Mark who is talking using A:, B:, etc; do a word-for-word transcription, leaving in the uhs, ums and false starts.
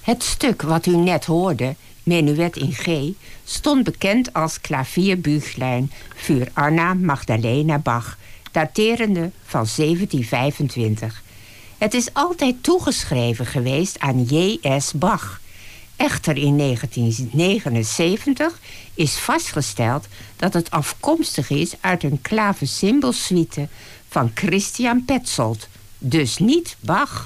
A: Het stuk wat u net hoorde, Menuet in G, stond bekend als Klavierbüchlein für Anna Magdalena Bach, daterende van zeventien vijfentwintig. Het is altijd toegeschreven geweest aan J S Bach. Echter in negentien negenenzeventig is vastgesteld dat het afkomstig is uit een klaversymbolsuite van Christian Petzold, dus niet Bach.